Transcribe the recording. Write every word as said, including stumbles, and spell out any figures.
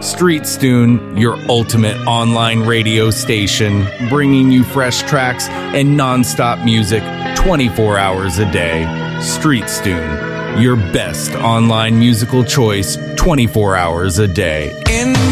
StreetStune, your ultimate online radio station, bringing you fresh tracks and non-stop music twenty-four hours a day. StreetStune, your best online musical choice twenty-four hours a day. In